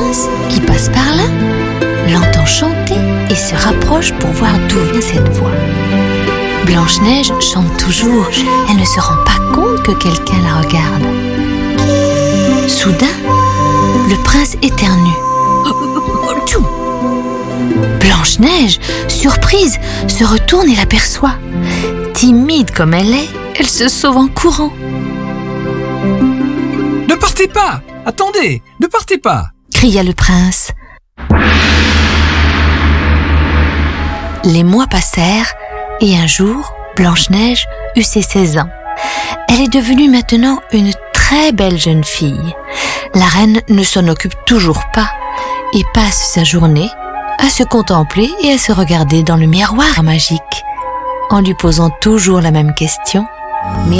prince, qui passe par là, l'entend chanter et se rapproche pour voir d'où vient cette voix. Blanche-Neige chante toujours, elle ne se rend pas compte que quelqu'un la regarde. Soudain, le prince éternue. Blanche-Neige, surprise, se retourne et l'aperçoit. Timide comme elle est, elle se sauve en courant. Ne partez pas! Attendez, ne partez pas! Cria le prince. Les mois passèrent et un jour, Blanche-Neige eut ses 16 ans. Elle est devenue maintenant une très belle jeune fille. La reine ne s'en occupe toujours pas et passe sa journée à se contempler et à se regarder dans le miroir magique, en lui posant toujours la même question. Mais